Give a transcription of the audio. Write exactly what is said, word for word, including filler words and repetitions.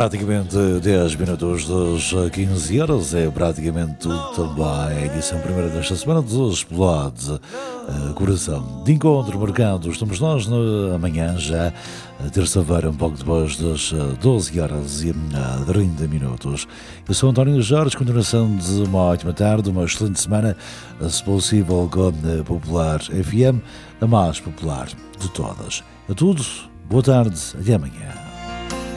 praticamente dez minutos das quinze horas, é praticamente tudo também. A edição primeira desta semana dos Explode Coração de Encontro marcado. Estamos nós na amanhã, já terça-feira, um pouco depois das doze horas e trinta minutos. Eu sou António Jorge, continuação de uma ótima tarde, uma excelente semana, se possível com a Popular F M, a mais popular de todas. A todos, boa tarde, até amanhã.